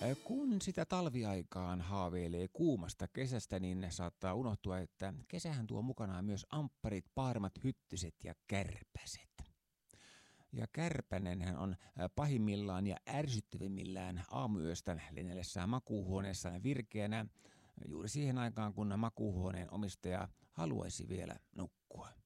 Kun sitä talviaikaan haaveilee kuumasta kesästä, niin saattaa unohtua, että kesähän tuo mukanaan myös ampparit, paarmat, hyttyset ja kärpäset. Ja kärpänenhän on pahimmillaan ja ärsyttävimmillään aamuyöstä lennellessään makuuhuoneessaan virkeänä juuri siihen aikaan, kun makuuhuoneen omistaja haluaisi vielä nukkua.